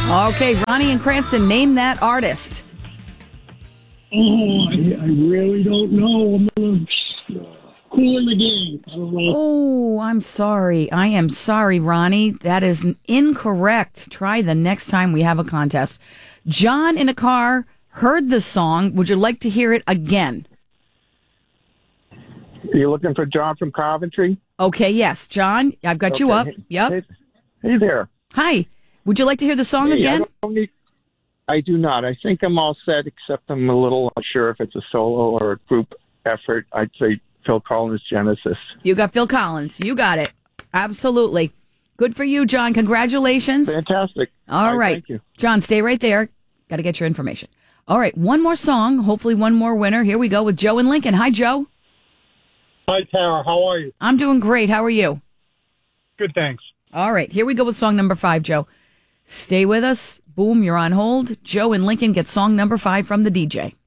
Okay, Ronnie and Cranston, name that artist. Oh, I really don't know. I'm going to cool in the game. I don't know. Oh, I'm sorry. I am sorry, Ronnie. That is incorrect. Try the next time we have a contest. John in a car heard the song. Would you like to hear it again? Are you looking for John from Coventry? Okay, yes. John, I've got you up. Yep. Hey there. Hi. Would you like to hear the song again? I do not. I think I'm all set, except I'm a little unsure if it's a solo or a group effort. I'd say Phil Collins' Genesis. You got Phil Collins. You got it. Absolutely. Good for you, John. Congratulations. Fantastic. All right. Thank you. John, stay right there. Got to get your information. All right. One more song. Hopefully one more winner. Here we go with Joe in Lincoln. Hi, Joe. Hi, Tara. How are you? I'm doing great. How are you? Good, thanks. All right. Here we go with song number 5, Joe. Stay with us. Boom, you're on hold. Joe in Lincoln gets song number 5 from the DJ.